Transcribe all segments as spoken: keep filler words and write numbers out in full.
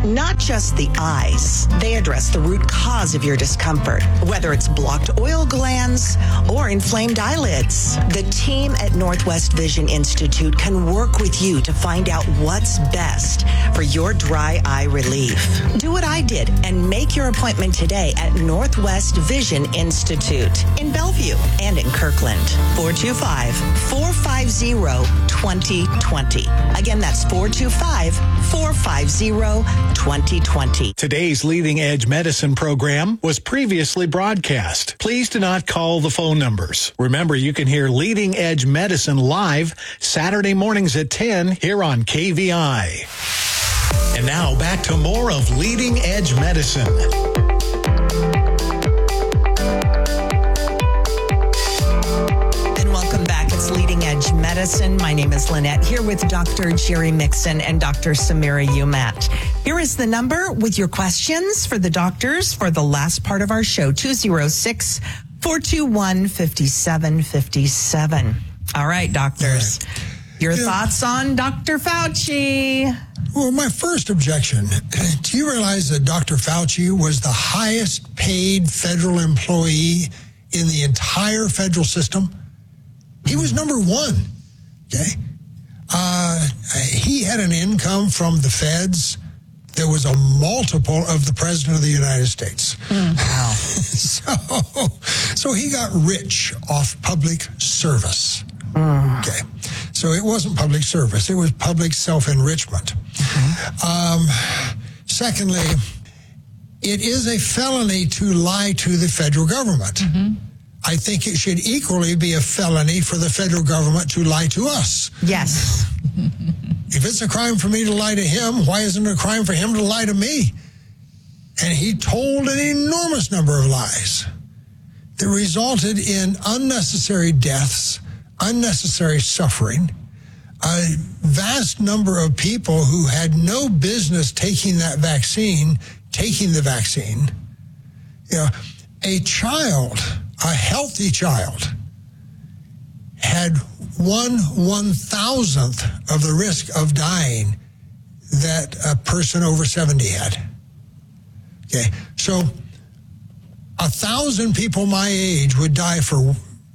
not just the eyes. They address the root cause of your discomfort, whether it's blocked oil glands or inflamed eyelids. The team at Northwest Vision Institute can work with you to find out what's best for your dry eye relief. Do what I did and make your appointment today at Northwest Vision Institute in Bellevue and in Kirkland. four two five, four five zero, two zero two zero. Again, that's four two five, four five zero, two zero two zero. Today's Leading Edge Medicine program was previously broadcast. Please do not call the phone numbers. Remember, you can hear Leading Edge Medicine live Saturday mornings at ten here on K V I. And now back to more of Leading Edge Medicine. And welcome back. It's Leading Edge Medicine. My name is Lynette, here with Doctor Jerry Mixon and Doctor Samira Umat. Here is the number with your questions for the doctors for the last part of our show, two oh six, four two one, five seven five seven. All right, doctors. All right. Your yeah. thoughts on Doctor Fauci? Well, my first objection, do you realize that Doctor Fauci was the highest paid federal employee in the entire federal system? He was number one, okay? Uh, he had an income from the feds that was a multiple of the President of the United States. Mm, wow. so, so he got rich off public service. Mm. Okay. So it wasn't public service. It was public self-enrichment. Mm-hmm. Um, secondly, it is a felony to lie to the federal government. Mm-hmm. I think it should equally be a felony for the federal government to lie to us. Yes. If it's a crime for me to lie to him, why isn't it a crime for him to lie to me? And he told an enormous number of lies that resulted in unnecessary deaths, unnecessary suffering, a vast number of people who had no business taking that vaccine, taking the vaccine. You know, a child, a healthy child, had one one thousandth of the risk of dying that a person over seventy had. Okay, so a thousand people my age would die for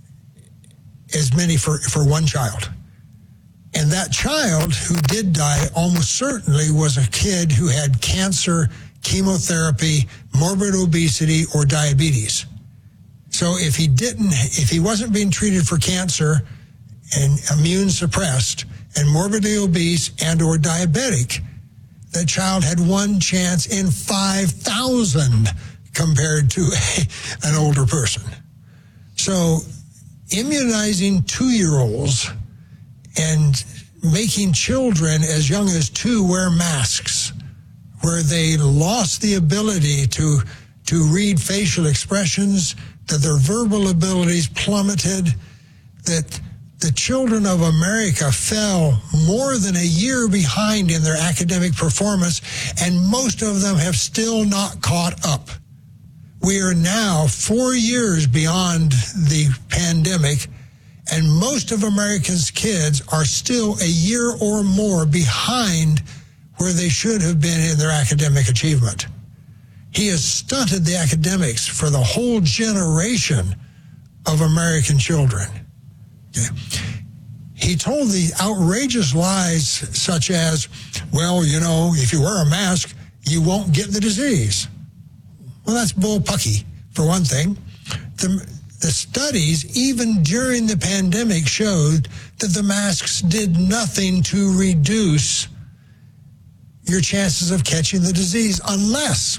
as many for, for one child. And that child who did die almost certainly was a kid who had cancer, chemotherapy, morbid obesity, or diabetes. So if he didn't, if he wasn't being treated for cancer and immune suppressed and morbidly obese and or diabetic, that child had one chance in five thousand compared to a, an older person. So immunizing two-year-olds and making children as young as two wear masks, where they lost the ability to, to read facial expressions, that their verbal abilities plummeted, that the children of America fell more than a year behind in their academic performance, and most of them have still not caught up. We are now four years beyond the pandemic, and most of Americans' kids are still a year or more behind where they should have been in their academic achievement. He has stunted the academics for the whole generation of American children. Okay. He told the outrageous lies such as, well, you know, if you wear a mask, you won't get the disease. Well, that's bullpucky, for one thing. The, the studies, even during the pandemic, showed that the masks did nothing to reduce your chances of catching the disease unless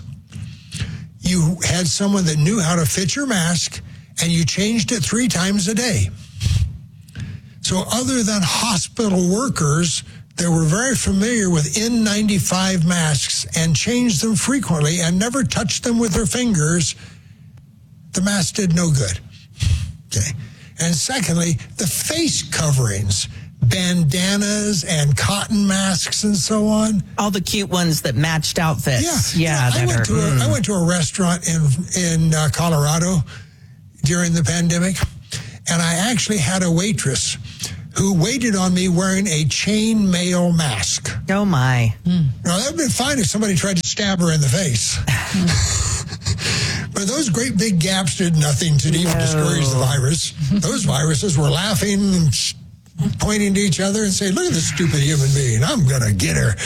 you had someone that knew how to fit your mask and you changed it three times a day. So other than hospital workers that were very familiar with N ninety-five masks and changed them frequently and never touched them with their fingers, the mask did no good. Okay. And secondly, the face coverings, bandanas and cotton masks and so on. All the cute ones that matched outfits. Yeah. Yeah. yeah I, went are, to a, mm. I went to a restaurant in, in uh, Colorado during the pandemic, and I actually had a waitress who waited on me wearing a chain mail mask. Oh, my. Mm. Now, that would have been fine if somebody tried to stab her in the face. But those great big gaps did nothing to even no. discourage the virus. Those viruses were laughing and pointing to each other and saying, look at this stupid human being. I'm going to get her.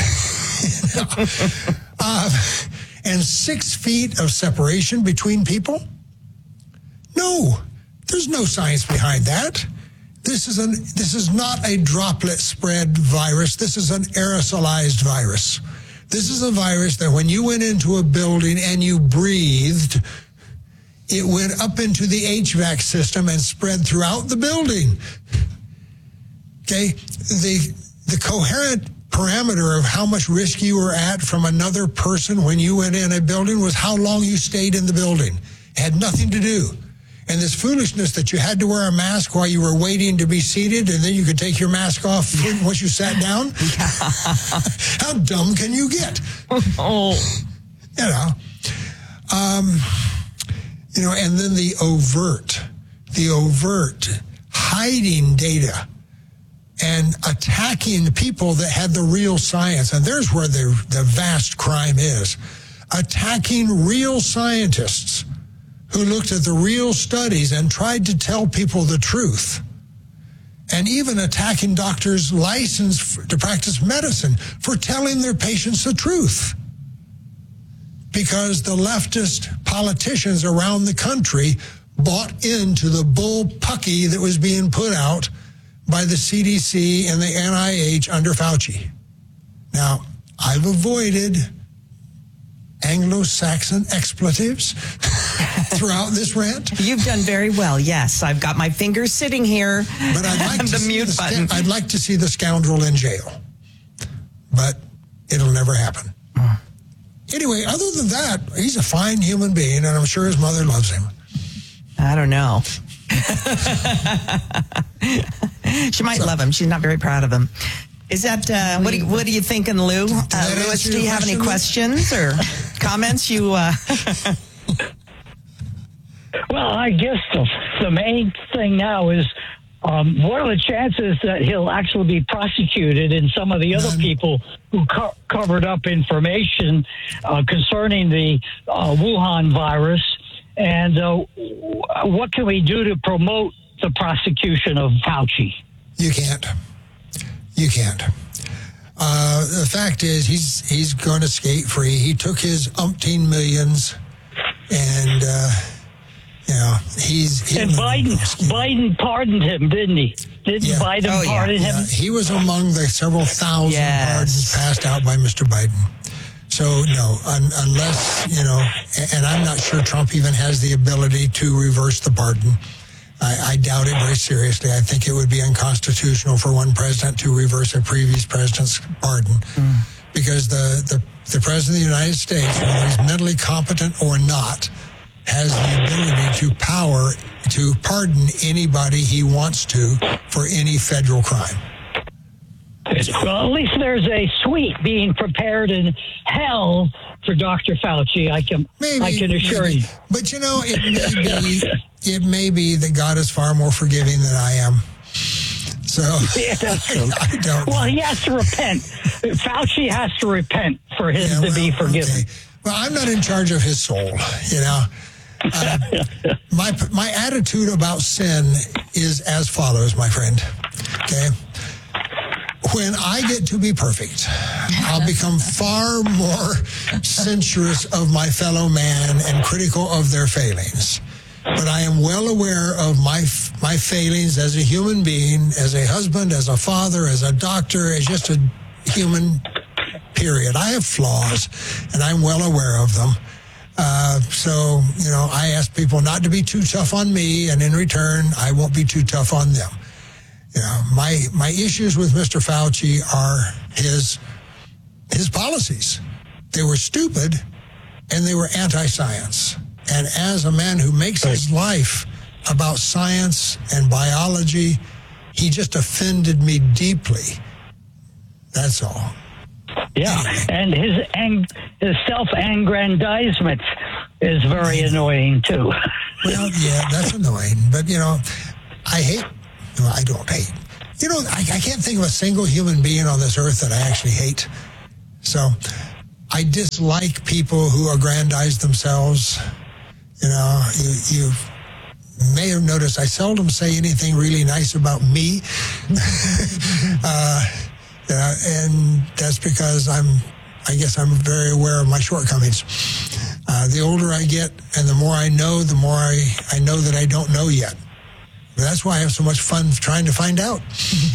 uh, and six feet of separation between people? No, there's no science behind that. This is an this is not a droplet spread virus. This is an aerosolized virus. This is a virus that when you went into a building and you breathed, it went up into the H V A C system and spread throughout the building. Okay, the the coherent parameter of how much risk you were at from another person when you went in a building was how long you stayed in the building. It had nothing to do. And this foolishness that you had to wear a mask while you were waiting to be seated and then you could take your mask off once you sat down. How dumb can you get? Oh. You know, um, you know, and then the overt, the overt hiding data and attacking people that had the real science. And there's where the, the vast crime is. Attacking real scientists who looked at the real studies and tried to tell people the truth. And even attacking doctors licensed to practice medicine for telling their patients the truth. Because the leftist politicians around the country bought into the bullpucky that was being put out by the C D C and the N I H under Fauci. Now, I've avoided Anglo-Saxon expletives throughout this rant. You've done very well, yes. I've got my fingers sitting here. But I'd like, the to, mute see the button. I'd like to see the scoundrel in jail. But it'll never happen. Mm. Anyway, other than that, he's a fine human being, and I'm sure his mother loves him. I don't know. She might so, love him. She's not very proud of him. Is that, uh, what, do you, what are you thinking, Lou? Uh, Louis, do you have any questions or comments? You, uh... Well, I guess the, the main thing now is um, what are the chances that he'll actually be prosecuted and some of the other people who co- covered up information uh, concerning the uh, Wuhan virus? And uh, what can we do to promote the prosecution of Fauci? You can't. You can't. Uh, the fact is, he's he's going to skate free. He took his umpteen millions, and uh, you know he's. He and Biden, Biden pardoned him, didn't he? Didn't yeah. Biden oh, pardon yeah. him? Yeah, he was among the several thousand yes. pardons passed out by Mister Biden. So no, un, unless you know, and I'm not sure Trump even has the ability to reverse the pardon. I, I doubt it very seriously. I think it would be unconstitutional for one president to reverse a previous president's pardon. Mm. Because the, the, the president of the United States, whether he's mentally competent or not, has the ability to power to pardon anybody he wants to for any federal crime. Well, at least there's a suite being prepared in hell for Doctor Fauci. I can, maybe, I can assure maybe. you. But you know, it may be, it may be that God is far more forgiving than I am. So yeah, that's true. I, I don't. Well, he has to repent. Fauci has to repent for him yeah, well, to be forgiven. Okay. Well, I'm not in charge of his soul. You know, uh, my my attitude about sin is as follows, my friend. Okay. When I get to be perfect, I'll become far more censorious of my fellow man and critical of their failings. But I am well aware of my my failings as a human being, as a husband, as a father, as a doctor, as just a human, period. I have flaws, and I'm well aware of them. Uh, so, you know, I ask people not to be too tough on me, and in return, I won't be too tough on them. You know, my my issues with Mister Fauci are his his policies. They were stupid, and they were anti-science. And as a man who makes his life about science and biology, he just offended me deeply. That's all. Yeah, anyway. And his ang- his self-aggrandizement is very annoying, too. Well, yeah, that's annoying. But, you know, I hate... Well, I don't hate. you know, I, I can't think of a single human being on this earth that I actually hate. So I dislike people who aggrandize themselves. You know, you, you may have noticed I seldom say anything really nice about me. uh, yeah, and that's because I'm, I guess I'm very aware of my shortcomings. Uh, the older I get and the more I know, the more I, I know that I don't know yet. But that's why I have so much fun trying to find out.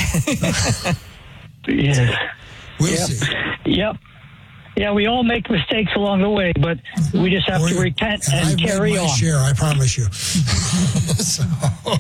Yeah. We'll yep. see. Yep. Yeah, we all make mistakes along the way, but we just have Well, to repent and I've carry made my on. share, I promise you. So, all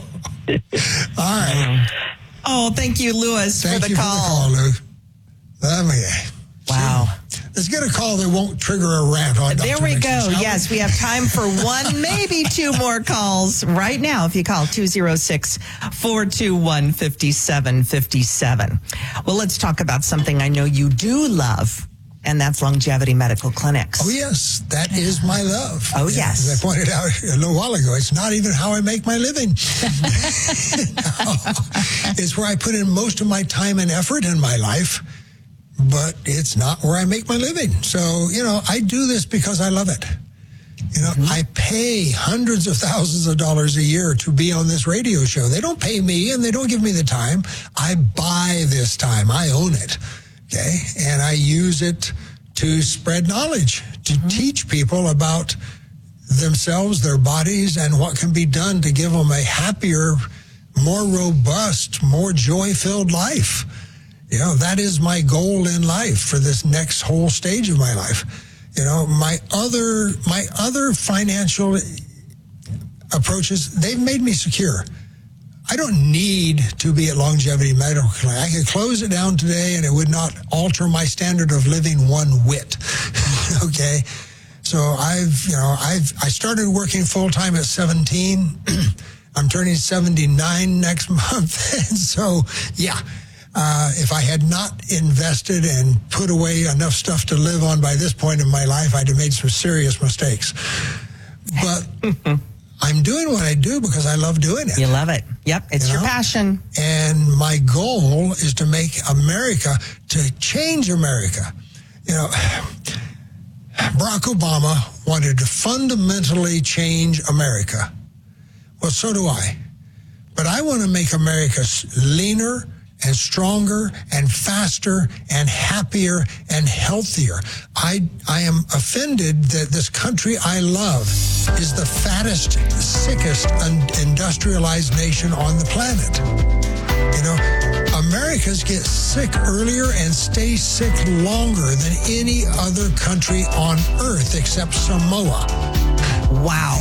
right. Oh, thank you, Lewis, Thank for the you call. for the call, Lou. Let me, Wow. let's get a call that won't trigger a rant on There Doctor we Mixon, go. shall we? Yes, we have time for one, maybe two more calls right now. If you call two oh six, four two one, five seven five seven. Well, let's talk about something I know you do love, and that's Longevity Medical Clinics. Oh, yes. That is my love. Oh, yes. As I pointed out a little while ago, it's not even how I make my living. No. It's where I put in most of my time and effort in my life, but it's not where I make my living. So, you know, I do this because I love it. You know, mm-hmm. I pay hundreds of thousands of dollars a year to be on this radio show. They don't pay me and they don't give me the time. I buy this time. I own it. Okay. And I use it to spread knowledge, to mm-hmm. teach people about themselves, their bodies, and what can be done to give them a happier, more robust, more joy-filled life. You know, that is my goal in life for this next whole stage of my life. You know, my other, my other financial approaches, they've made me secure. I don't need to be at Longevity Medical Clinic. I could close it down today and it would not alter my standard of living one whit. Okay. So I've, you know, I've, I started working full time at seventeen. I'm turning seventy-nine next month. And so, yeah. Uh, if I had not invested and put away enough stuff to live on by this point in my life, I'd have made some serious mistakes. But I'm doing what I do because I love doing it. You love it. Yep, it's You your know? passion. And my goal is to make America, to change America. You know, Barack Obama wanted to fundamentally change America. Well, so do I. But I want to make America leaner and stronger and faster and happier and healthier. I I am offended that this country I love is the fattest, sickest, industrialized nation on the planet. You know, Americans get sick earlier and stay sick longer than any other country on earth except Samoa. Wow.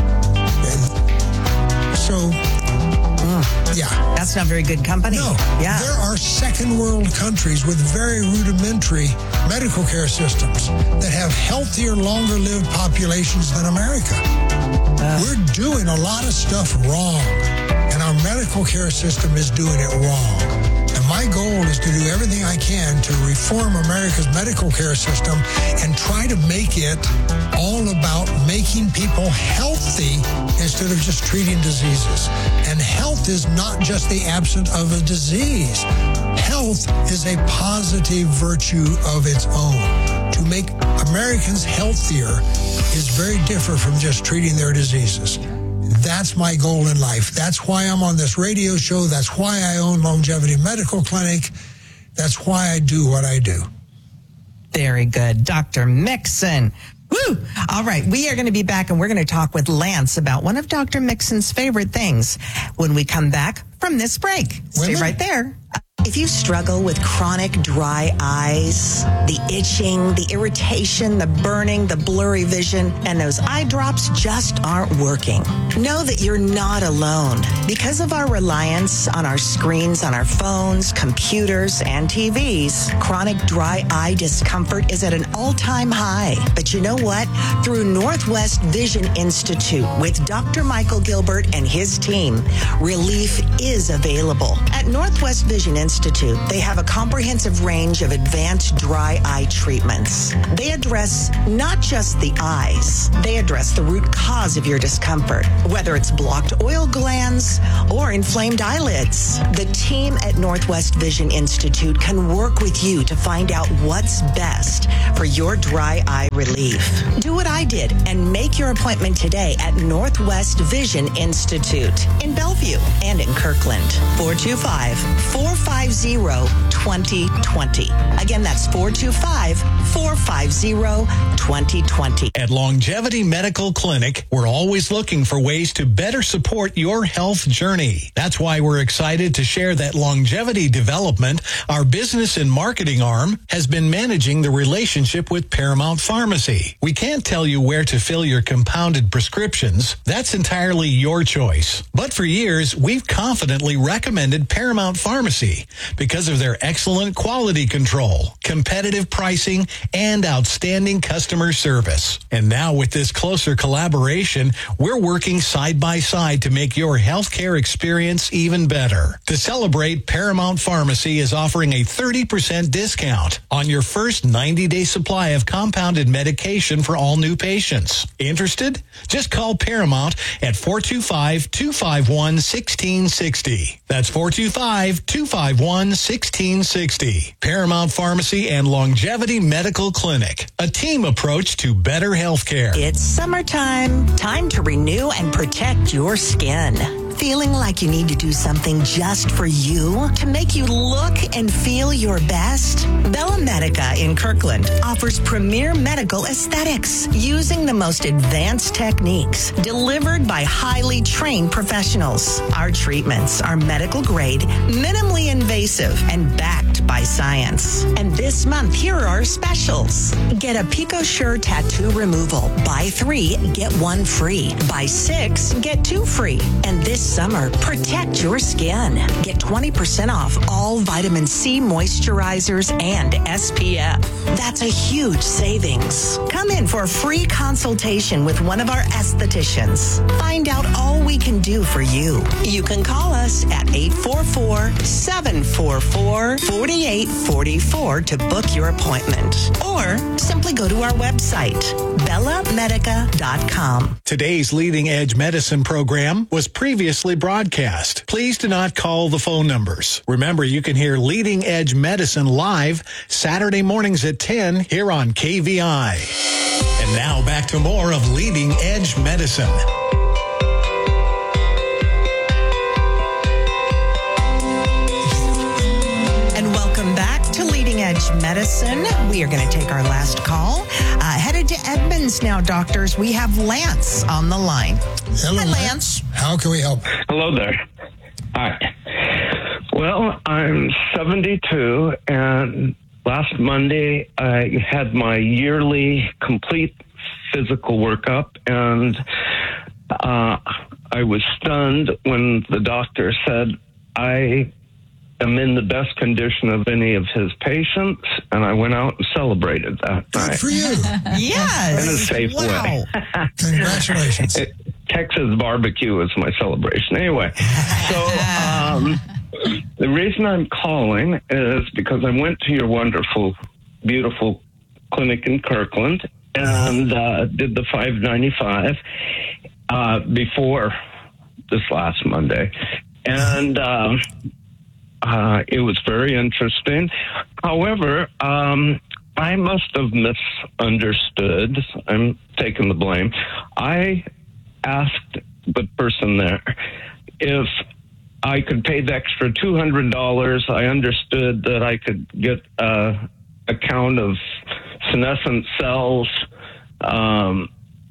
And so... Yeah. That's not very good company. No. Yeah. There are second world countries with very rudimentary medical care systems that have healthier, longer lived populations than America. Uh, We're doing a lot of stuff wrong, and our medical care system is doing it wrong. And my goal is to do everything I can to reform America's medical care system and try to make it all about making people healthy instead of just treating diseases. And health is not just the absence of a disease. Health is a positive virtue of its own. To make Americans healthier is very different from just treating their diseases. That's my goal in life. That's why I'm on this radio show. That's why I own Longevity Medical Clinic. That's why I do what I do. Very good. Doctor Mixon. Woo! All right, we are going to be back and we're going to talk with Lance about one of Doctor Mixon's favorite things when we come back from this break. Stay Women? right there. If you struggle with chronic dry eyes, the itching, the irritation, the burning, the blurry vision, and those eye drops just aren't working, know that you're not alone. Because of our reliance on our screens, on our phones, computers, and T Vs, chronic dry eye discomfort is at an all-time high. But you know what? Through Northwest Vision Institute with Doctor Michael Gilbert and his team, relief is available. At Northwest Vision Institute, Institute. They have a comprehensive range of advanced dry eye treatments. They address not just the eyes, they address the root cause of your discomfort, whether it's blocked oil glands or inflamed eyelids. The team at Northwest Vision Institute can work with you to find out what's best for your dry eye relief. Do what I did and make your appointment today at Northwest Vision Institute in Bellevue and in Kirkland. four two five, four five zero, two zero two zero. Again, that's four two five, four five zero, two zero two zero. At Longevity Medical Clinic, we're always looking for ways to better support your health journey. That's why we're excited to share that Longevity Development, our business and marketing arm, has been managing the relationship with Paramount Pharmacy. We can't tell you where to fill your compounded prescriptions. That's entirely your choice. But for years, we've confidently recommended Paramount Pharmacy because of their excellent quality control, competitive pricing, and outstanding customer service. And now with this closer collaboration, we're working side by side to make your healthcare experience even better. To celebrate, Paramount Pharmacy is offering a thirty percent discount on your first ninety-day supply of compounded medication for all new patients. Interested? Just call Paramount at four two five, two five one, one six six zero. That's four two five, two five one, one six six zero. Paramount Pharmacy and Longevity Medical Clinic, a team approach to better healthcare. It's summertime. Time to renew and protect your skin. Feeling like you need to do something just for you to make you look and feel your best? Bella Medica in Kirkland offers premier medical aesthetics using the most advanced techniques delivered by highly trained professionals. Our treatments are medical grade, minimally invasive, and backed by science. And this month, here are our specials. Get a PicoSure tattoo removal. Buy three, get one free. Buy six, get two free. And this summer, protect your skin. Get twenty percent off all vitamin C moisturizers and S P F. That's a huge savings. Come in for a free consultation with one of our estheticians. Find out all we can do for you. You can call us at eight four four, seven four four, four eight four four to book your appointment. Or simply go to our website, bella medica dot com. Today's Leading Edge Medicine program was previously broadcast. Please do not call the phone numbers. Remember, you can hear Leading Edge Medicine live Saturday mornings at ten here on K V I. And now back to more of Leading Edge Medicine. And welcome back to Leading Edge Medicine. We are going to take our last call. Uh, headed to Edmonds now, doctors. We have Lance on the line. Hello, Hi, Lance. How can we help? Hello there. Hi. Well, I'm seventy-two, and last Monday I had my yearly complete physical workup, and uh, I was stunned when the doctor said I am in the best condition of any of his patients, and I went out and celebrated that Good night. for you. Yes. In a safe wow. way. Congratulations. It, Texas barbecue is my celebration. Anyway, so um, the reason I'm calling is because I went to your wonderful, beautiful clinic in Kirkland and uh, did the five ninety-five uh, before this last Monday. And um, uh, it was very interesting. However, um, I must have misunderstood. I'm taking the blame. I asked the person there if I could pay the extra two hundred dollars. I understood that I could get a, a count of senescent cells. Um,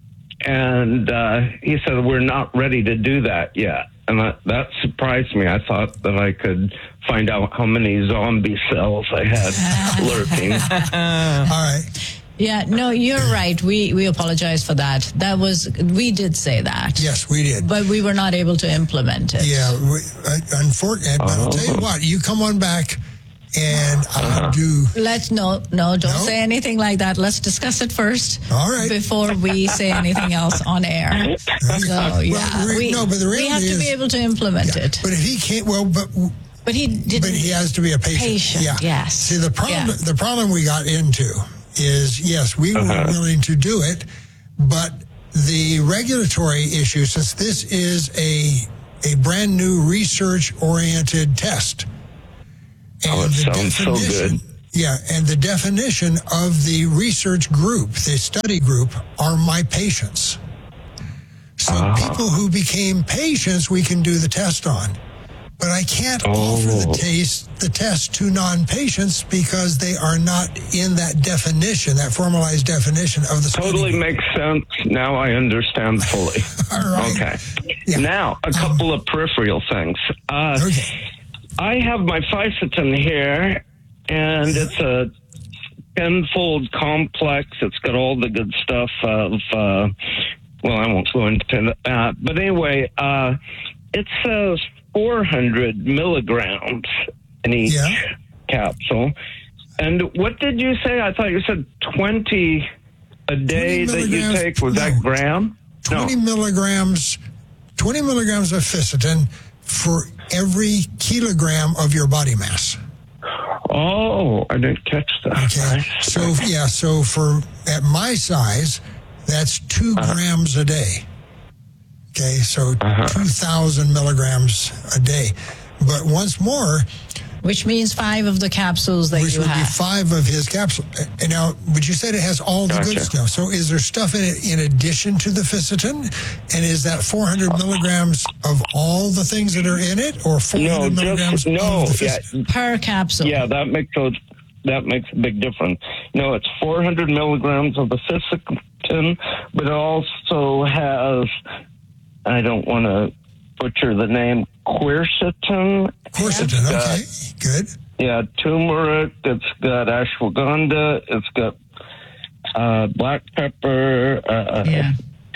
and uh, he said, we're not ready to do that yet. And that, that surprised me. I thought that I could find out how many zombie cells I had lurking. All right. Yeah, no, you're right. We we apologize for that. That was, we did say that. Yes, we did. But we were not able to implement it. Yeah, we, uh, unfortunately, but I'll tell you what, you come on back and I'll do. Let's, no, no, don't No? say anything like that. Let's discuss it first. All right. Before we say anything else on air. So, yeah. Well, the re- we, no, but the we have reality to is- be able to implement Yeah, it. But if he can't, well, but But he didn't. But he has to be a patient. Patient, yeah. yes. See, the problem, Yeah. the problem we got into is, yes, we Uh-huh. were willing to do it, but the regulatory issue, since this is a a brand new research-oriented test. Oh, it the sounds so definition- good. Yeah, and the definition of the research group, the study group, are my patients. So Ah. people who became patients, we can do the test on. But I can't offer the Oh. taste, the test to non-patients because they are not in that definition, that formalized definition of the study Totally group. makes sense. Now I understand fully. All right. Okay. Yeah. Now, a couple of peripheral things. Uh, Okay. I have my Fisetin here, and it's a tenfold complex. It's got all the good stuff of, uh, well, I won't go into that. But anyway, uh, it says four hundred milligrams in each Yeah. capsule. And what did you say? I thought you said twenty a day twenty that you milligrams? take. Was No. that gram? twenty No. milligrams, twenty milligrams of Fisetin for every kilogram of your body mass. Oh, I didn't catch that. Okay. Nice. So, yeah, so for, at my size, that's two Uh-huh. grams a day. Okay, so Uh-huh. two thousand milligrams a day. But once more, Which means five of the capsules that which you would be have. five of his capsules. And now, but you said it has all the good Gotcha. stuff. So is there stuff in it in addition to the Fisetin? And is that four hundred milligrams of all the things that are in it, or four hundred No, milligrams just no. of the Yeah, Fisetin? Per capsule. yeah, that makes a that makes a big difference. No, it's four hundred milligrams of the Fisetin, but it also has. I don't want to butcher the name. Quercetin. Quercetin, It's got- okay, good. Yeah, turmeric. It's got ashwagandha. It's got uh, black pepper. Uh, Yeah.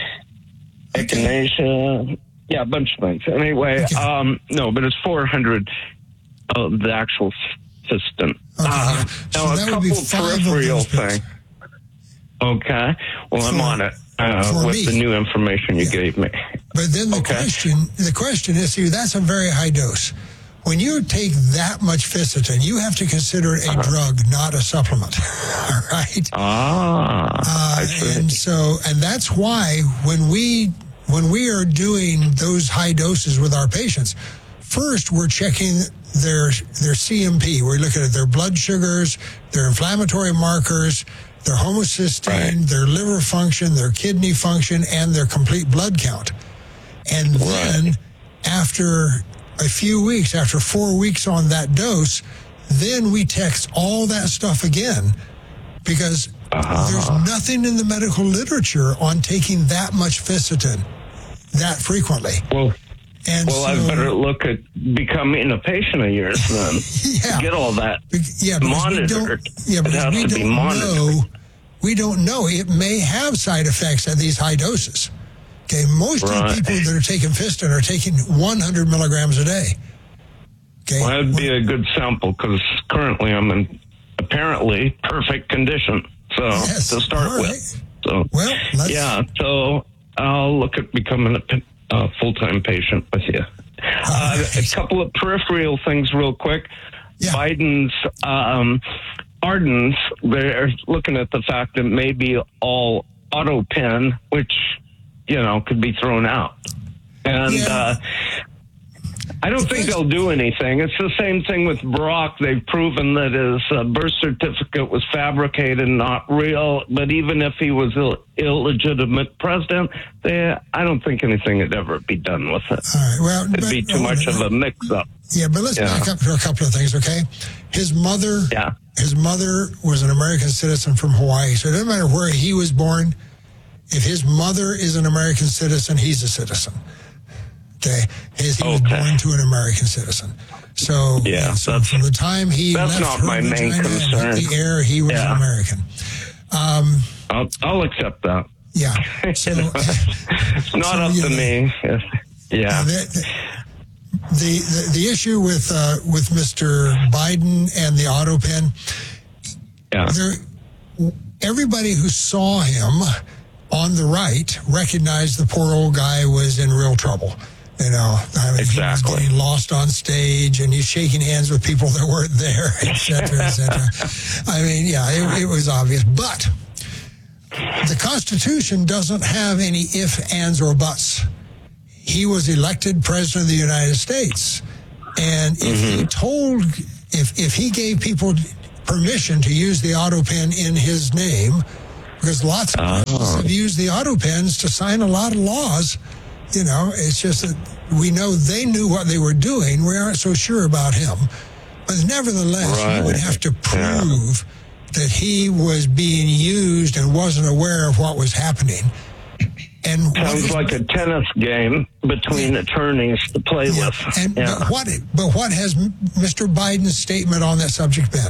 echinacea. Yeah, a bunch of things. Anyway, Okay. um, no, but it's four hundred of the actual system. Okay, Uh, so now, that a would be couple five of peripheral those pills. things. Okay. Well, I'm For- on it uh, for with me. the new information you Yeah. gave me. But then the Okay. question, the question is, see, that's a very high dose. When you take that much Fisetin, you have to consider it a Uh-huh. drug, not a supplement. All right. Ah, Uh, I see. and so, and that's why when we when we are doing those high doses with our patients, first we're checking their their C M P. We're looking at their blood sugars, their inflammatory markers, their homocysteine, Right. their liver function, their kidney function, and their complete blood count. And then after a few weeks, after four weeks on that dose, then we text all that stuff again because Uh-huh. there's nothing in the medical literature on taking that much Fisetin that frequently. Well, And well, so, I better look at becoming a patient of yours then. yeah, Get all that Be- yeah, because we don't, monitored. yeah, It because has we to be don't monitored. know. We don't know. It may have side effects at these high doses. Okay, most of Right. the people that are taking Fisetin are taking one hundred milligrams a day. Okay, Well, that'd be a good sample because currently I'm in apparently perfect condition. So Yes, to start all right. with, so Well, let's- yeah. So I'll look at becoming a p- uh, full-time patient with you. Uh, a couple of peripheral things, real quick. Yeah. Biden's um, Ardens, they're looking at the fact that maybe all auto pen, which you know could be thrown out, and. Yeah. Uh, I don't think they'll do anything. It's the same thing with Barack. They've proven that his uh, birth certificate was fabricated and not real. But even if he was Ill- illegitimate president, they, I don't think anything would ever be done with it. All right. Well, It'd but- be too oh, much no, of a mix-up. Yeah, but let's Yeah. back up to a couple of things, okay? His mother, Yeah. his mother was an American citizen from Hawaii, so it doesn't matter where he was born. If his mother is an American citizen, he's a citizen. Okay, his, he was Okay. born to an American citizen. So, Yeah, so that's- from the time he that's left not her my main vagina and concern. hit the air, he was Yeah. an American. Um, I'll, I'll accept that. yeah. So, It's not So, up you to know, me. Yeah. The, the, the, the issue with uh, with Mister Biden and the auto pen, Yeah. there, everybody who saw him on the right recognized the poor old guy was in real trouble. You know, I mean, exactly. He was getting lost on stage, and he's shaking hands with people that weren't there, et cetera, et cetera. I mean, yeah, it, it was obvious. But the Constitution doesn't have any ifs, ands, or buts. He was elected president of the United States. And if mm-hmm. he told, if, if he gave people permission to use the auto pen in his name, because lots of oh. people have used the auto pens to sign a lot of laws. You know, it's just that we know they knew what they were doing. We aren't so sure about him. But nevertheless, right. you would have to prove yeah. that he was being used and wasn't aware of what was happening. And sounds like a tennis game between yeah. attorneys to play yeah. with. And yeah. but what? But what has Mister Biden's statement on that subject been?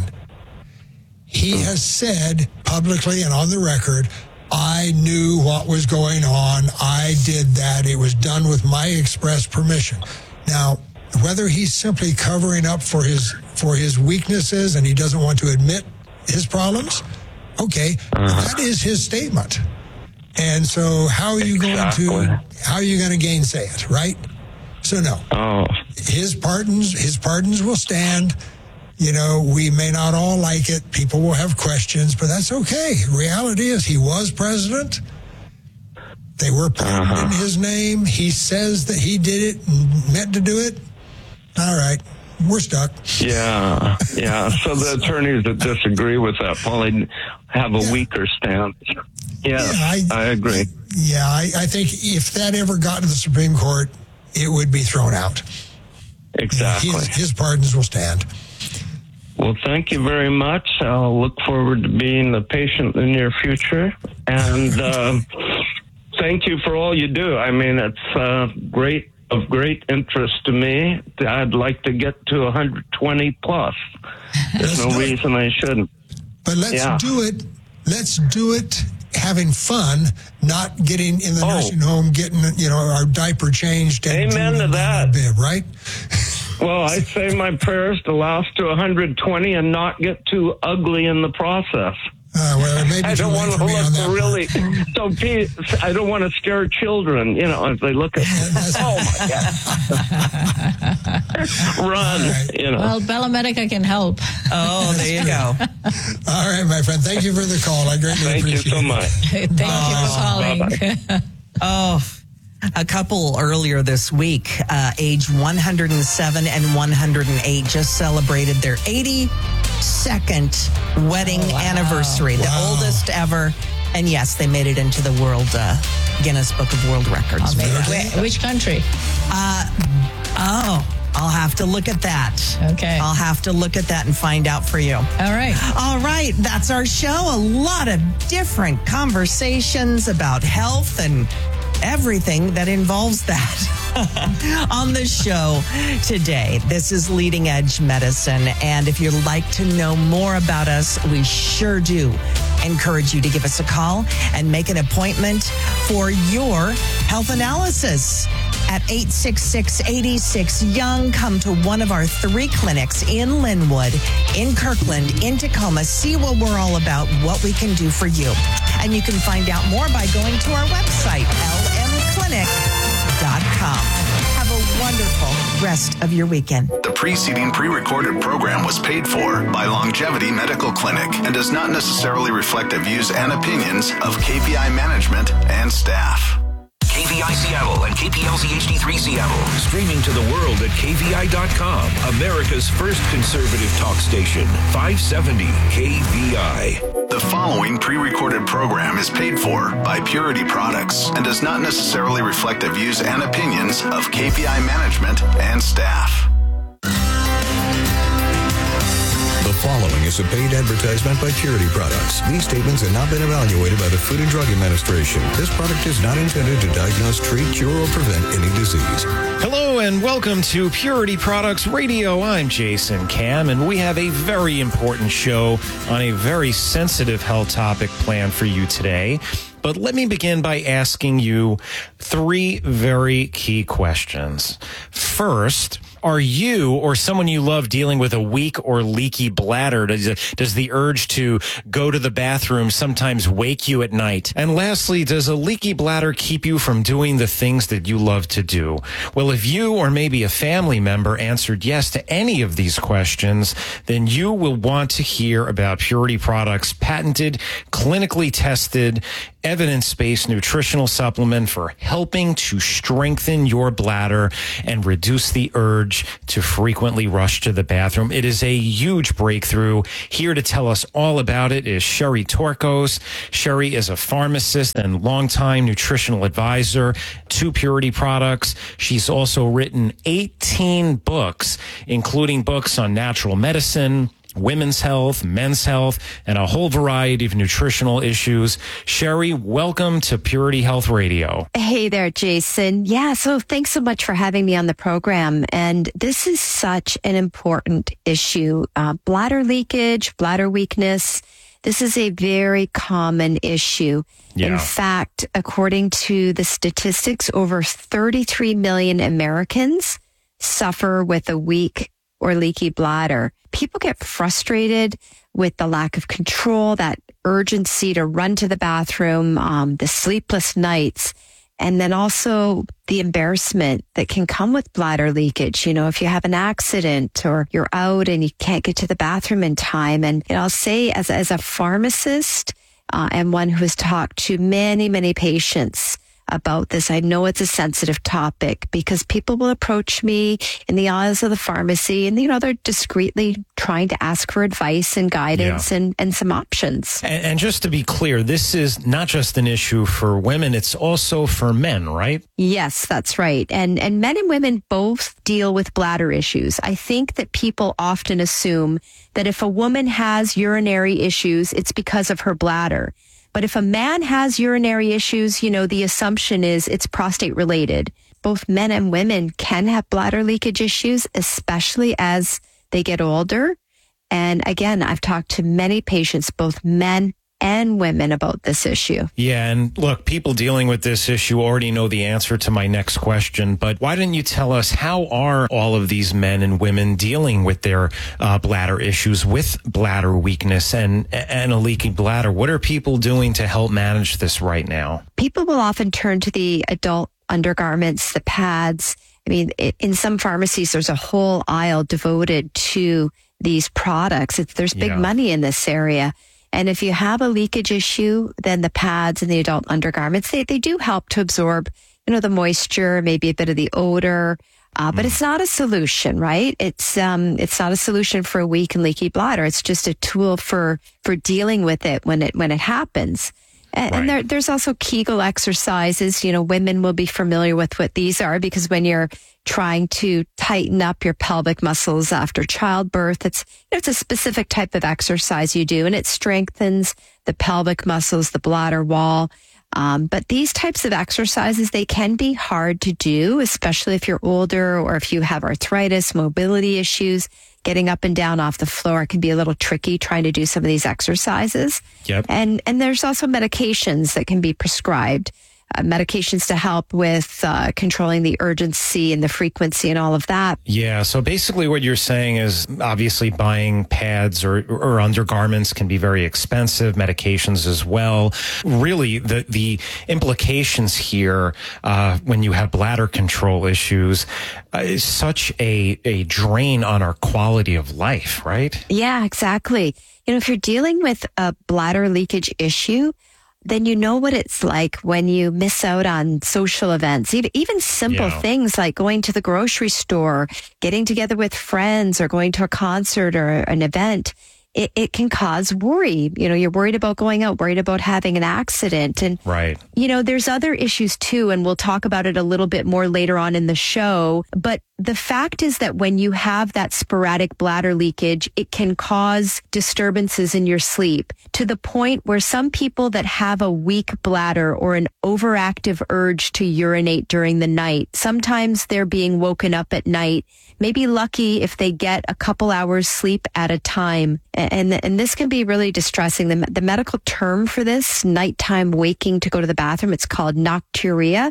He has said publicly and on the record, I knew what was going on. I did that. It was done with my express permission. Now, whether he's simply covering up for his for his weaknesses and he doesn't want to admit his problems, okay, uh-huh. that is his statement. And so, how are you exactly. going to how are you going to gainsay it, right? So no, oh. his pardons his pardons will stand. You know, we may not all like it. People will have questions, but that's okay. Reality is he was president. They were pardoned uh-huh. in his name. He says that he did it and meant to do it. All right. We're stuck. Yeah. Yeah. So the attorneys that disagree with that probably have a yeah. weaker stance. Yes, yeah, I, I agree. Yeah, I, I think if that ever got to the Supreme Court, it would be thrown out. Exactly. His, his pardons will stand. Well, thank you very much. I'll look forward to being a patient in the near future. And uh, thank you for all you do. I mean, it's uh, great, of great interest to me. I'd like to get to one hundred twenty plus. There's no reason I shouldn't. But let's yeah. do it. Let's do it having fun, not getting in the oh. nursing home, getting, you know, our diaper changed. And amen to that. Bib, right? Well, I say my prayers to last to one hundred twenty and not get too ugly in the process. Uh, well, maybe I don't want to look really. So, I don't want to scare children. You know, if they look at, oh my God, run. Right. You know. Well, Bella Medica can help. Oh, there you go. All right, my friend. Thank you for the call. I greatly Thank appreciate it. Thank you so much. Thank uh, you for calling. Oh. A couple earlier this week, uh, age one hundred seven and one hundred eight, just celebrated their eighty-second wedding oh, wow. anniversary, wow. the oldest ever. And yes, they made it into the world uh, Guinness Book of World Records. Wait, which country? Uh, oh. I'll have to look at that. Okay. I'll have to look at that and find out for you. All right. All right. That's our show. A lot of different conversations about health and everything that involves that on the show today. This is Leading Edge Medicine. And if you'd like to know more about us, we sure do encourage you to give us a call and make an appointment for your health analysis. At eight six six, eight six, YOUNG, come to one of our three clinics in Linwood, in Kirkland, in Tacoma. See what we're all about, what we can do for you. And you can find out more by going to our website, L M clinic dot com. Have a wonderful rest of your weekend. The preceding pre-recorded program was paid for by Longevity Medical Clinic and does not necessarily reflect the views and opinions of K P I management and staff. K V I Seattle and K P L Z H D three Seattle. Streaming to the world at K V I dot com. America's first conservative talk station. five seventy K V I. The following pre-recorded program is paid for by Purity Products and does not necessarily reflect the views and opinions of K P I management and staff. The following is a paid advertisement by Purity Products. These statements have not been evaluated by the Food and Drug Administration. This product is not intended to diagnose, treat, cure, or prevent any disease. Hello and welcome to Purity Products Radio. I'm Jason Cam, and we have a very important show on a very sensitive health topic planned for you today. But let me begin by asking you three very key questions. First, Are you or someone you love dealing with a weak or leaky bladder? Does, does the urge to go to the bathroom sometimes wake you at night? And lastly, does a leaky bladder keep you from doing the things that you love to do? Well, if you or maybe a family member answered yes to any of these questions, then you will want to hear about Purity Products' patented, clinically tested, evidence-based nutritional supplement for helping to strengthen your bladder and reduce the urge to frequently rush to the bathroom. It is a huge breakthrough. Here to tell us all about it is Sherry Torkos. Sherry is a pharmacist and longtime nutritional advisor to Purity Products. She's also written eighteen books, including books on natural medicine, women's health, men's health, and a whole variety of nutritional issues. Sherry, welcome to Purity Health Radio. Hey there, Jason. Yeah, so thanks so much for having me on the program. And this is such an important issue. Uh, bladder leakage, bladder weakness. This is a very common issue. Yeah. In fact, according to the statistics, over thirty-three million Americans suffer with a weak or leaky bladder. People get frustrated with the lack of control, that urgency to run to the bathroom, um, the sleepless nights, and then also the embarrassment that can come with bladder leakage. You know, if you have an accident or you're out and you can't get to the bathroom in time. And you know, I'll say as, as a pharmacist uh, and one who has talked to many, many patients about this, I know it's a sensitive topic because people will approach me in the aisles of the pharmacy and, you know, they're discreetly trying to ask for advice and guidance yeah. and, and some options. And, and just to be clear, this is not just an issue for women, it's also for men, right? Yes, that's right. And, and men and women both deal with bladder issues. I think that people often assume that if a woman has urinary issues, it's because of her bladder. But if a man has urinary issues, you know, the assumption is it's prostate related. Both men and women can have bladder leakage issues, especially as they get older. And again, I've talked to many patients, both men and women, about this issue. Yeah, and look, people dealing with this issue already know the answer to my next question, but why didn't you tell us how are all of these men and women dealing with their uh, bladder issues, with bladder weakness and, and a leaky bladder? What are people doing to help manage this right now? People will often turn to the adult undergarments, the pads. I mean, in some pharmacies, there's a whole aisle devoted to these products. It's, there's big yeah. money in this area. And if you have a leakage issue, then the pads and the adult undergarments, they, they do help to absorb, you know, the moisture, maybe a bit of the odor. Uh, but mm. it's not a solution, right? It's, um, it's not a solution for a weak and leaky bladder. It's just a tool for, for dealing with it when it, when it happens. And, right. and there, there's also Kegel exercises. You know, women will be familiar with what these are because when you're trying to tighten up your pelvic muscles after childbirth, it's, you know, it's a specific type of exercise you do, and it strengthens the pelvic muscles, the bladder wall. Um, but these types of exercises, they can be hard to do, especially if you're older or if you have arthritis, mobility issues. Getting up and down off the floor can be a little tricky trying to do some of these exercises. Yep. And, and there's also medications that can be prescribed. Uh, medications to help with uh, controlling the urgency and the frequency and all of that. Yeah. So basically what you're saying is obviously buying pads or, or undergarments can be very expensive, medications as well. Really, the, the implications here uh, when you have bladder control issues uh, is such a, a drain on our quality of life, right? Yeah, exactly. You know, if you're dealing with a bladder leakage issue, then you know what it's like when you miss out on social events, even, even simple yeah. things like going to the grocery store, getting together with friends, or going to a concert or an event. It, it can cause worry. You know, you're worried about going out, worried about having an accident. And, right. you know, there's other issues too, and we'll talk about it a little bit more later on in the show. But the fact is that when you have that sporadic bladder leakage, it can cause disturbances in your sleep to the point where some people that have a weak bladder or an overactive urge to urinate during the night, sometimes they're being woken up at night, maybe lucky if they get a couple hours sleep at a time. And, and this can be really distressing. The, the medical term for this, nighttime waking to go to the bathroom, it's called nocturia.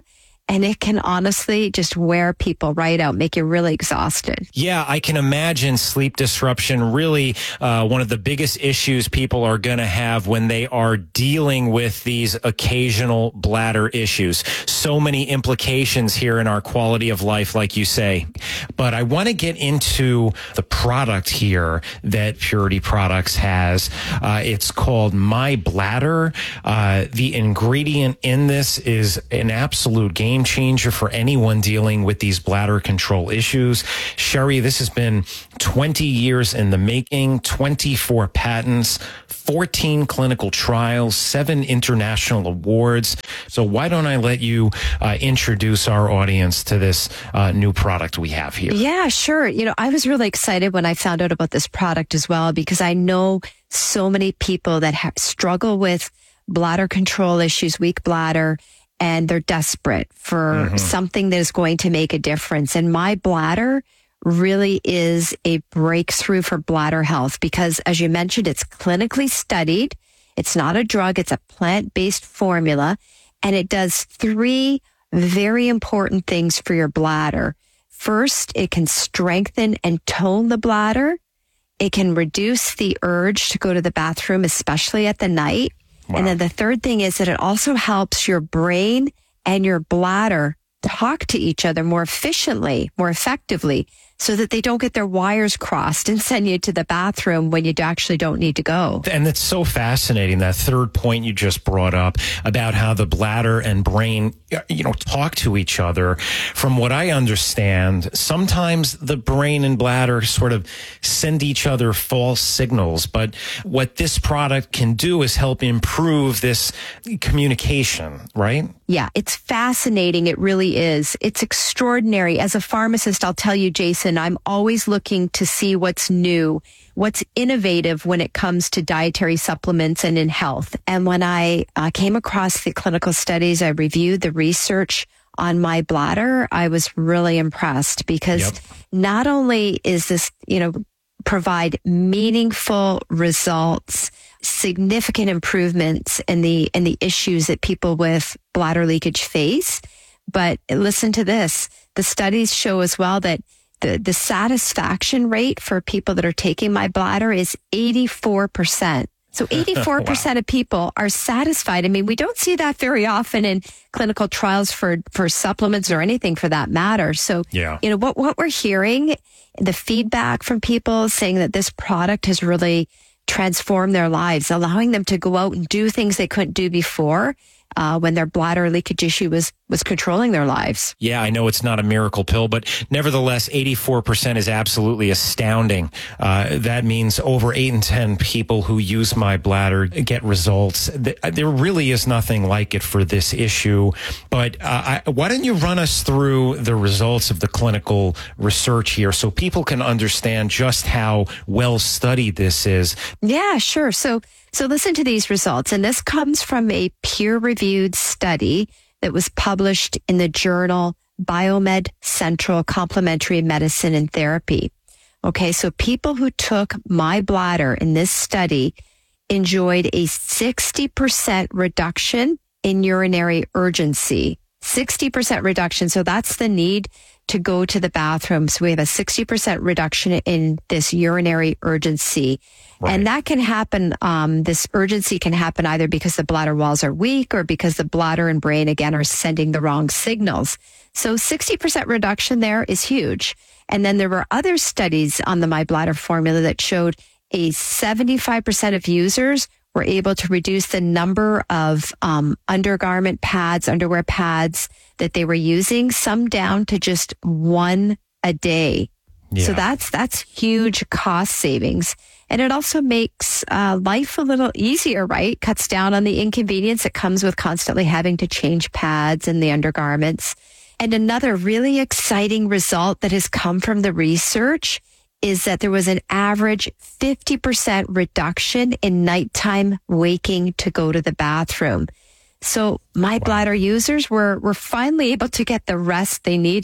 And it can honestly just wear people right out, make you really exhausted. Yeah, I can imagine sleep disruption really uh, one of the biggest issues people are going to have when they are dealing with these occasional bladder issues. So many implications here in our quality of life, like you say. But I want to get into the product here that Purity Products has. Uh, it's called My Bladder. Uh, the ingredient in this is an absolute game changer for anyone dealing with these bladder control issues. Sherry, this has been twenty years in the making, twenty-four patents, fourteen clinical trials, seven international awards. So why don't I let you uh, introduce our audience to this uh, new product we have here? Yeah, sure. You know, I was really excited when I found out about this product as well, because I know so many people that ha- struggle with bladder control issues, weak bladder, and they're desperate for mm-hmm. something that is going to make a difference. And My Bladder really is a breakthrough for bladder health because, as you mentioned, it's clinically studied. It's not a drug. It's a plant-based formula, and it does three very important things for your bladder. First, it can strengthen and tone the bladder. It can reduce the urge to go to the bathroom, especially at the night. Wow. And then the third thing is that it also helps your brain and your bladder talk to each other more efficiently, more effectively, so that they don't get their wires crossed and send you to the bathroom when you actually don't need to go. And it's so fascinating, that third point you just brought up about how the bladder and brain, you know, talk to each other. From what I understand, sometimes the brain and bladder sort of send each other false signals. But what this product can do is help improve this communication, right? Yeah, it's fascinating. It really is. It's extraordinary. As a pharmacist, I'll tell you, Jason, I'm always looking to see what's new, what's innovative when it comes to dietary supplements and in health. And when I uh, came across the clinical studies, I reviewed the research on My Bladder, I was really impressed because yep. not only is this, you know, provide meaningful results, significant improvements in the in the issues that people with bladder leakage face. But listen to this. The studies show as well that the, the satisfaction rate for people that are taking My Bladder is eighty-four percent. So eighty-four percent wow. of people are satisfied. I mean, we don't see that very often in clinical trials for, for supplements or anything for that matter. So, yeah. you know, what, what we're hearing, the feedback from people saying that this product has really transformed their lives, allowing them to go out and do things they couldn't do before. Uh, when their bladder leakage issue was, was controlling their lives. Yeah, I know it's not a miracle pill, but nevertheless, eighty-four percent is absolutely astounding. Uh, that means over eight in ten people who use My Bladder get results. There really is nothing like it for this issue. But uh, I, why don't you run us through the results of the clinical research here so people can understand just how well studied this is? Yeah, sure. So So listen to these results. And this comes from a peer-reviewed study that was published in the journal Biomed Central Complementary Medicine and Therapy. Okay, so people who took My Bladder in this study enjoyed a sixty percent reduction in urinary urgency. sixty percent reduction. So that's the need to go to the bathroom. So we have a sixty percent reduction in this urinary urgency. Right. And that can happen, um, this urgency can happen either because the bladder walls are weak or because the bladder and brain, again, are sending the wrong signals. So sixty percent reduction there is huge. And then there were other studies on the My Bladder formula that showed a seventy-five percent of users were able to reduce the number of um, undergarment pads, underwear pads that they were using, some down to just one a day. Yeah. So that's that's huge cost savings. And it also makes uh, life a little easier, right? Cuts down on the inconvenience that comes with constantly having to change pads and the undergarments. And another really exciting result that has come from the research is that there was an average fifty percent reduction in nighttime waking to go to the bathroom. So My wow. Bladder users were, were finally able to get the rest they needed.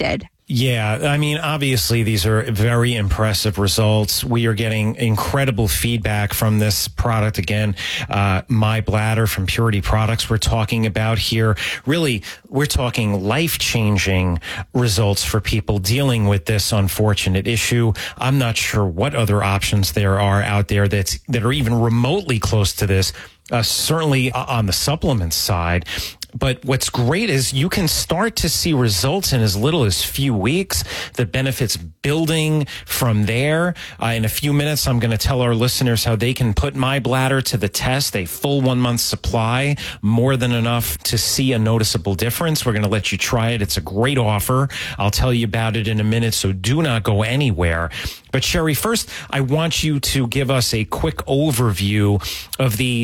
Yeah, I mean, obviously, these are very impressive results. We are getting incredible feedback from this product. Again, uh, My Bladder from Purity Products we're talking about here. Really, we're talking life-changing results for people dealing with this unfortunate issue. I'm not sure what other options there are out there that's, that are even remotely close to this, uh, certainly on the supplement side. But what's great is you can start to see results in as little as few weeks, the benefits building from there. Uh, in a few minutes, I'm going to tell our listeners how they can put My Bladder to the test, a full one month supply, more than enough to see a noticeable difference. We're going to let you try it. It's a great offer. I'll tell you about it in a minute, so do not go anywhere. But Sherry, first, I want you to give us a quick overview of the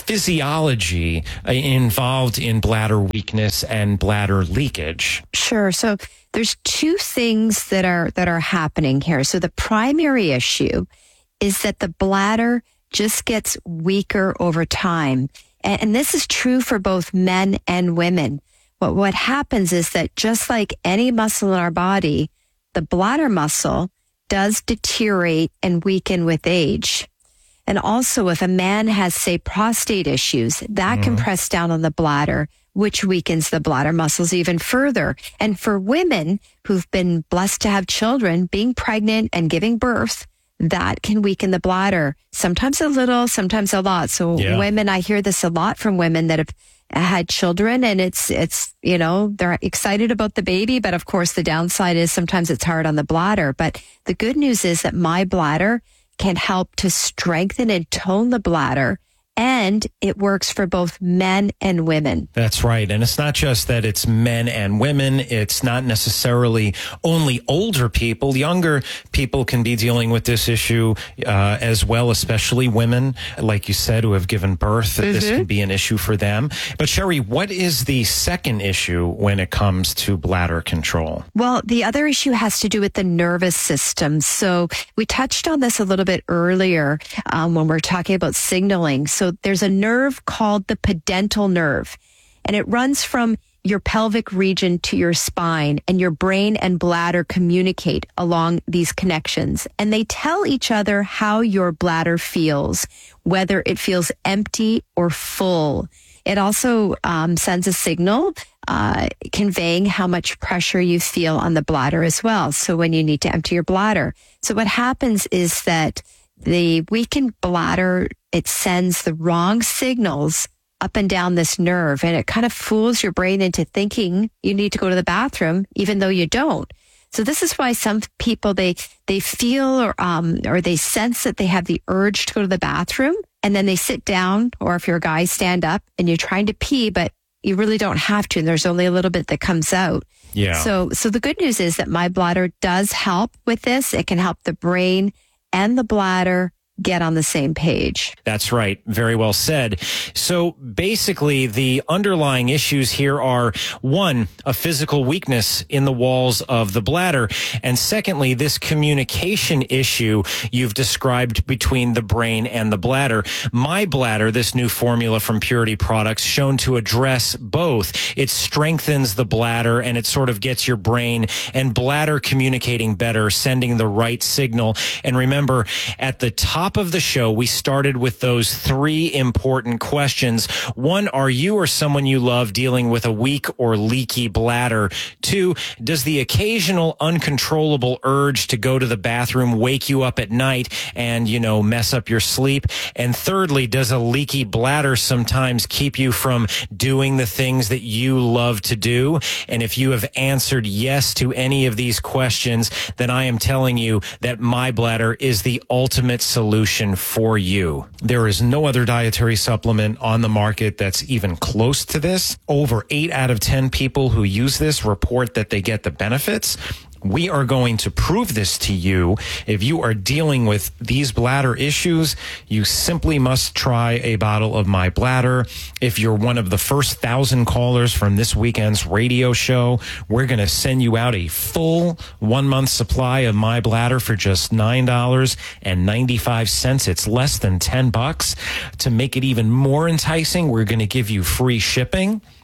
physiology involved in bladder weakness and bladder leakage. Sure. So there's two things that are that are happening here. So the primary issue is that the bladder just gets weaker over time. And, and this is true for both men and women. But what happens is that just like any muscle in our body, the bladder muscle does deteriorate and weaken with age. And also, if a man has, say, prostate issues, that mm. can press down on the bladder, which weakens the bladder muscles even further. And for women who've been blessed to have children, being pregnant and giving birth, that can weaken the bladder. Sometimes a little, sometimes a lot. So yeah. women, I hear this a lot from women that have had children, and it's, it's, you know, they're excited about the baby, but of course the downside is sometimes it's hard on the bladder. But the good news is that My Bladder can help to strengthen and tone the bladder, and it works for both men and women. That's right. And it's not just that it's men and women. It's not necessarily only older people. Younger people can be dealing with this issue uh, as well, especially women, like you said, who have given birth. Mm-hmm. This can be an issue for them. But Sherry, what is the second issue when it comes to bladder control? Well, the other issue has to do with the nervous system. So we touched on this a little bit earlier um, when we we're talking about signaling. So So there's a nerve called the pudendal nerve, and it runs from your pelvic region to your spine, and your brain and bladder communicate along these connections, and they tell each other how your bladder feels, whether it feels empty or full. It also um, sends a signal uh, conveying how much pressure you feel on the bladder as well. So when you need to empty your bladder. So what happens is that the weakened bladder, it sends the wrong signals up and down this nerve, and it kind of fools your brain into thinking you need to go to the bathroom, even though you don't. So this is why some people, they, they feel or, um, or they sense that they have the urge to go to the bathroom, and then they sit down, or if you're a guy, stand up, and you're trying to pee, but you really don't have to, and there's only a little bit that comes out. Yeah. So, so the good news is that My Bladder does help with this. It can help the brain and the bladder get on the same page. That's right. Very well said. So basically, the underlying issues here are, one, a physical weakness in the walls of the bladder. And secondly, this communication issue you've described between the brain and the bladder. My Bladder, this new formula from Purity Products, shown to address both. It strengthens the bladder, and it sort of gets your brain and bladder communicating better, sending the right signal. And remember, at the top of the show, we started with those three important questions. One, are you or someone you love dealing with a weak or leaky bladder? Two, does the occasional uncontrollable urge to go to the bathroom wake you up at night and, you know, mess up your sleep? And thirdly, does a leaky bladder sometimes keep you from doing the things that you love to do? And if you have answered yes to any of these questions, then I am telling you that My Bladder is the ultimate solution for you. There is no other dietary supplement on the market that's even close to this. Over eight out of ten people who use this report that they get the benefits. We are going to prove this to you. If you are dealing with these bladder issues, you simply must try a bottle of My Bladder. If you're one of the first thousand callers from this weekend's radio show, we're going to send you out a full one month supply of My Bladder for just nine dollars and ninety-five cents. It's less than ten bucks. To make it even more enticing, we're going to give you free shipping.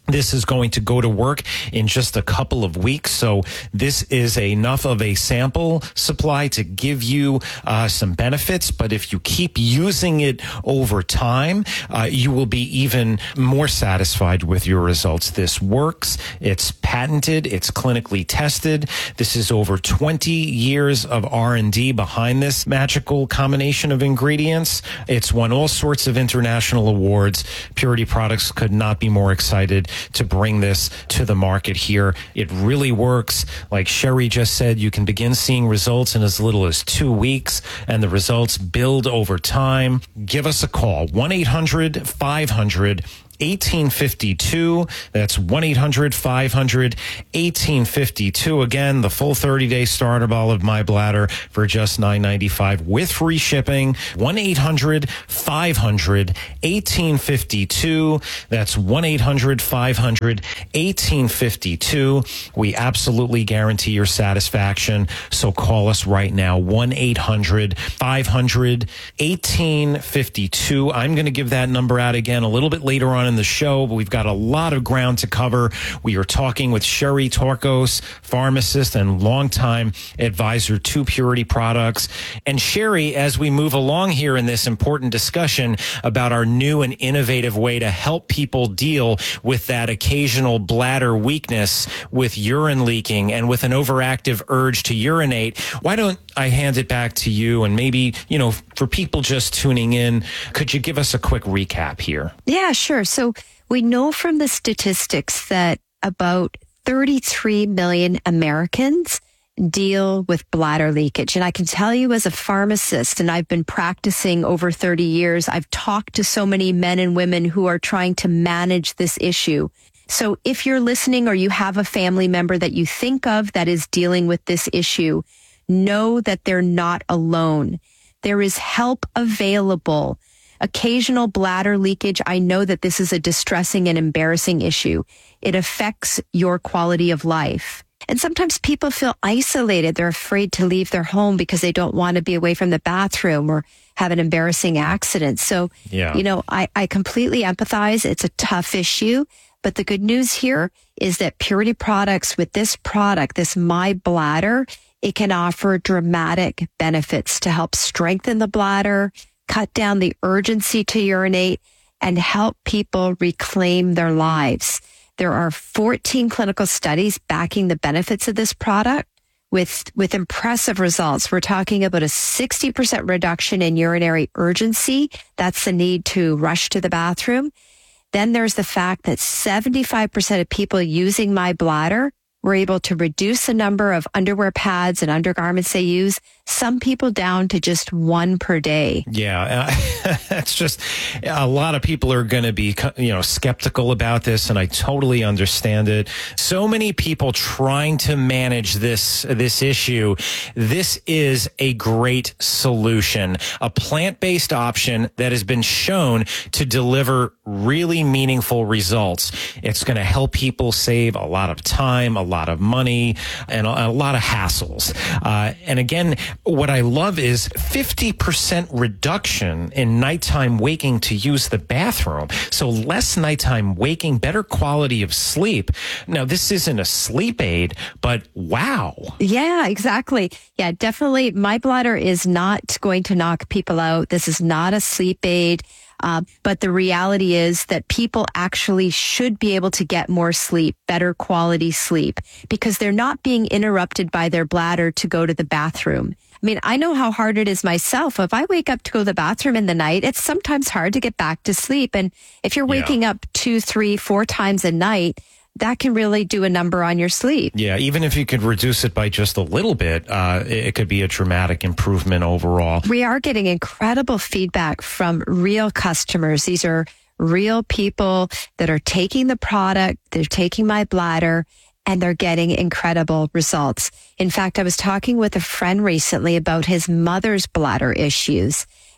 This is going to go to work in just a couple of weeks. So this is enough of a sample supply to give you uh, some benefits. But if you keep using it over time, uh, you will be even more satisfied with your results. This works. It's patented. It's clinically tested. This is over twenty years of R and D behind this magical combination of ingredients. It's won all sorts of international awards. Purity Products could not be more excited to bring this to the market here. It really works. Like Sherry just said, you can begin seeing results in as little as two weeks, and the results build over time. Give us a call, one eight hundred five hundred eighteen fifty-two. That's one eight hundred five hundred eighteen fifty-two. Again, the full thirty-day starter ball of My Bladder for just nine ninety-five with free shipping. one eight hundred five hundred eighteen fifty-two. That's one eight hundred five hundred eighteen fifty-two. We absolutely guarantee your satisfaction. So call us right now, one eight hundred five hundred eighteen fifty-two. I'm going to give that number out again a little bit later on in the show, but we've got a lot of ground to cover. We are talking with Sherry Torkos, pharmacist and longtime advisor to Purity Products. And Sherry, as we move along here in this important discussion about our new and innovative way to help people deal with that occasional bladder weakness with urine leaking and with an overactive urge to urinate, why don't I hand it back to you? And maybe, you know, for people just tuning in, could you give us a quick recap here? Yeah, sure. So we know from the statistics that about thirty-three million Americans deal with bladder leakage. And I can tell you as a pharmacist, and I've been practicing over thirty years, I've talked to so many men and women who are trying to manage this issue. So if you're listening or you have a family member that you think of that is dealing with this issue, know that they're not alone. There is help available. Occasional bladder leakage, I know that this is a distressing and embarrassing issue. It affects your quality of life. And sometimes people feel isolated. They're afraid to leave their home because they don't want to be away from the bathroom or have an embarrassing accident. So, yeah. you know, I, I completely empathize. It's a tough issue. But the good news here is that Purity Products, with this product, this My Bladder, it can offer dramatic benefits to help strengthen the bladder, cut down the urgency to urinate, and help people reclaim their lives. There are fourteen clinical studies backing the benefits of this product with, with impressive results. We're talking about a sixty percent reduction in urinary urgency. That's the need to rush to the bathroom. Then there's the fact that seventy-five percent of people using My Bladder were able to reduce the number of underwear pads and undergarments they use, some people down to just one per day. Yeah, uh, that's just, a lot of people are going to be, you know, skeptical about this, and I totally understand it. So many people trying to manage this, this issue. This is a great solution, a plant-based option that has been shown to deliver really meaningful results. It's going to help people save a lot of time, a lot of money, and a, a lot of hassles. Uh, and again, what I love is fifty percent reduction in nighttime waking to use the bathroom. So less nighttime waking, better quality of sleep. Now, this isn't a sleep aid, but wow. Yeah, exactly. Yeah, definitely. My Bladder is not going to knock people out. This is not a sleep aid. Uh, but the reality is that people actually should be able to get more sleep, better quality sleep, because they're not being interrupted by their bladder to go to the bathroom. I mean, I know how hard it is myself. If I wake up to go to the bathroom in the night, it's sometimes hard to get back to sleep. And if you're waking yeah. up two, three, four times a night, that can really do a number on your sleep. Yeah, even if you could reduce it by just a little bit, uh, it could be a dramatic improvement overall. We are getting incredible feedback from real customers. These are real people that are taking the product, they're taking My Bladder, and they're getting incredible results. In fact, I was talking with a friend recently about his mother's bladder issues.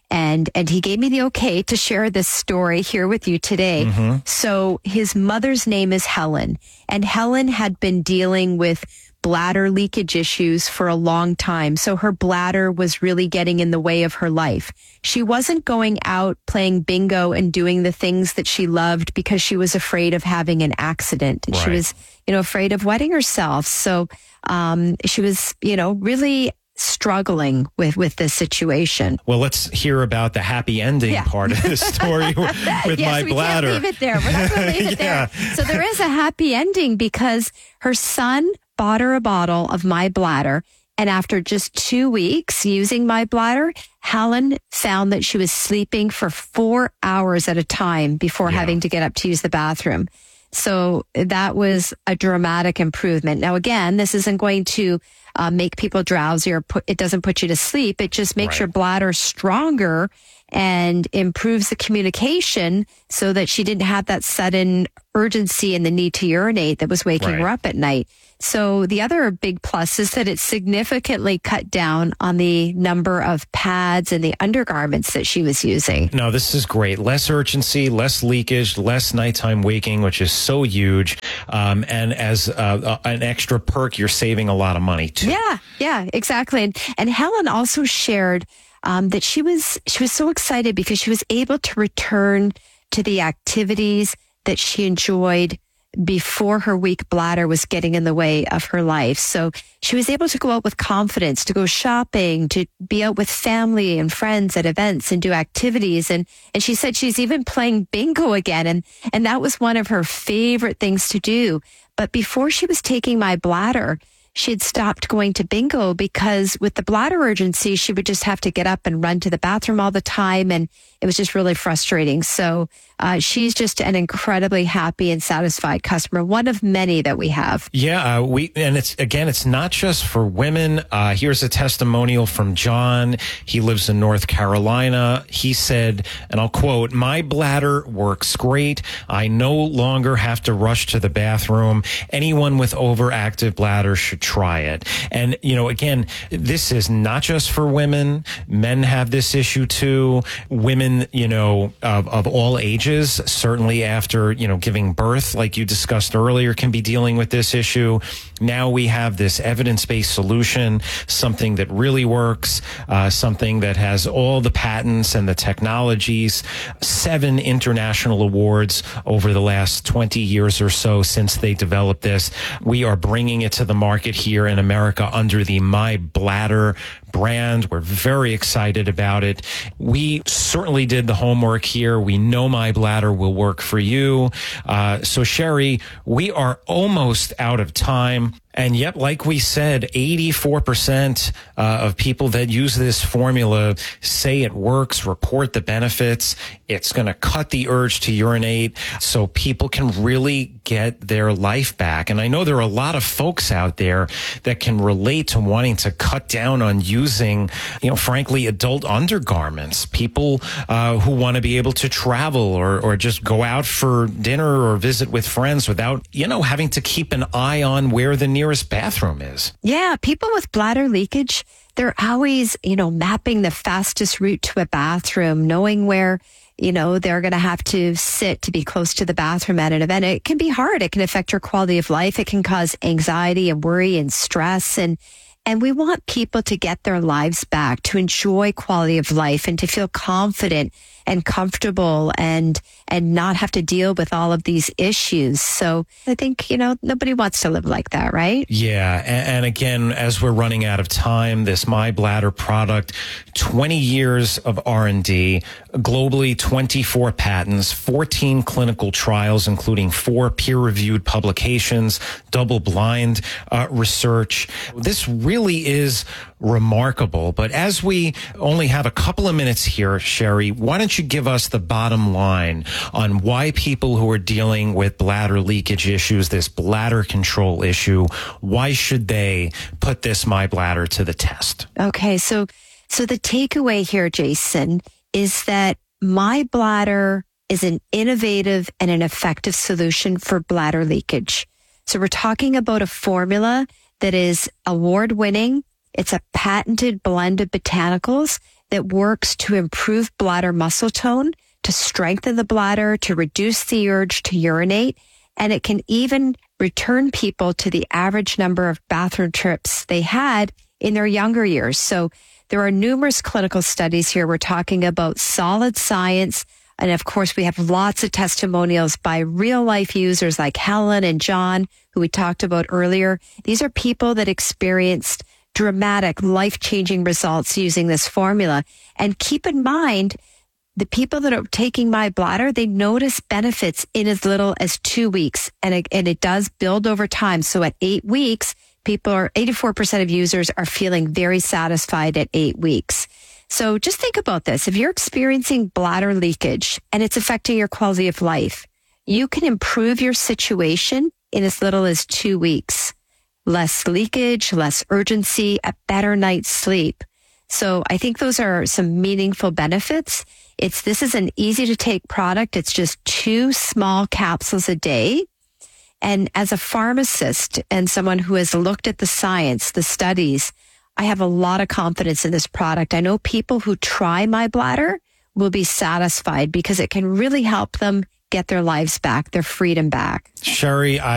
And, and he gave me the okay to share this story here with you today. Mm-hmm. So his mother's name is Helen, and Helen had been dealing with bladder leakage issues for a long time. So her bladder was really getting in the way of her life. She wasn't going out playing bingo and doing the things that she loved because she was afraid of having an accident. Right. She was, you know, afraid of wetting herself. So, um, she was, you know, really struggling with, with this situation. Well, let's hear about the happy ending yeah. part of the story with yes, my we bladder. Can't leave it there. We're not going to leave it yeah. there. So there is a happy ending because her son bought her a bottle of My Bladder. And after just two weeks using My Bladder, Helen found that she was sleeping for four hours at a time before yeah. having to get up to use the bathroom. So that was a dramatic improvement. Now, again, this isn't going to uh, make people drowsy or put, it doesn't put you to sleep. It just makes right. your bladder stronger and improves the communication so that she didn't have that sudden urgency and the need to urinate that was waking right. her up at night. So the other big plus is that it significantly cut down on the number of pads and the undergarments that she was using. No, this is great. Less urgency, less leakage, less nighttime waking, which is so huge. Um, and as uh, an extra perk, you're saving a lot of money too. Yeah, yeah, exactly. And, and Helen also shared um, that she was she was so excited because she was able to return to the activities that she enjoyed before her weak bladder was getting in the way of her life. So she was able to go out with confidence, to go shopping, to be out with family and friends at events and do activities. And, and she said she's even playing bingo again. And, and that was one of her favorite things to do. But before she was taking My Bladder, she had stopped going to bingo because with the bladder urgency, she would just have to get up and run to the bathroom all the time. And it was just really frustrating. So uh, she's just an incredibly happy and satisfied customer, one of many that we have. Yeah, uh, we and it's again, it's not just for women. Uh, here's a testimonial from John. He lives in North Carolina. He said, and I'll quote, "My bladder works great. I no longer have to rush to the bathroom. Anyone with overactive bladder should try it." And, you know, again, this is not just for women. Men have this issue too. Women, you know, of, of all ages, certainly after, you know, giving birth, like you discussed earlier, can be dealing with this issue. Now we have this evidence-based solution, something that really works, uh, something that has all the patents and the technologies, seven international awards over the last twenty years or so since they developed this. We are bringing it to the market here in America under the My Bladder brand. We're very excited about it. We certainly did the homework here. We know My Bladder will work for you. Uh, so Sherry, we are almost out of time. And yet, like we said, eighty-four percent uh, of people that use this formula say it works, report the benefits. It's going to cut the urge to urinate so people can really get their life back. And I know there are a lot of folks out there that can relate to wanting to cut down on using, you know, frankly, adult undergarments. People uh, who want to be able to travel or, or just go out for dinner or visit with friends without, you know, having to keep an eye on where the nearest bathroom is. Yeah, people with bladder leakage, they're always, you know, mapping the fastest route to a bathroom, knowing where, you know, they're going to have to sit to be close to the bathroom at an event. It can be hard. It can affect your quality of life. It can cause anxiety and worry and stress. And And we want people to get their lives back, to enjoy quality of life and to feel confident and comfortable and and not have to deal with all of these issues. So I think, you know, nobody wants to live like that, right? Yeah. And, and again, as we're running out of time, this My Bladder product, twenty years of R and D, globally twenty-four patents, fourteen clinical trials, including four peer-reviewed publications, double-blind uh, research. This really is remarkable. But as we only have a couple of minutes here, Sherry, why don't you give us the bottom line on why people who are dealing with bladder leakage issues, this bladder control issue, why should they put this My Bladder to the test? Okay, so so the takeaway here, Jason, is that My Bladder is an innovative and an effective solution for bladder leakage. So we're talking about a formula that is award-winning. It's a patented blend of botanicals that works to improve bladder muscle tone, to strengthen the bladder, to reduce the urge to urinate, and it can even return people to the average number of bathroom trips they had in their younger years. So there are numerous clinical studies here. We're talking about solid science. And of course, we have lots of testimonials by real life users like Helen and John, who we talked about earlier. These are people that experienced dramatic, life-changing results using this formula. And keep in mind, the people that are taking My Bladder, they notice benefits in as little as two weeks. And it, and it does build over time. So at eight weeks, people are, eighty-four percent of users are feeling very satisfied at eight weeks. So just think about this. If you're experiencing bladder leakage and it's affecting your quality of life, you can improve your situation in as little as two weeks. Less leakage, less urgency, a better night's sleep. So I think those are some meaningful benefits. It's, this is an easy to take product. It's just two small capsules a day. And as a pharmacist and someone who has looked at the science, the studies, I have a lot of confidence in this product. I know people who try My Bladder will be satisfied because it can really help them get their lives back, their freedom back. Sherry, I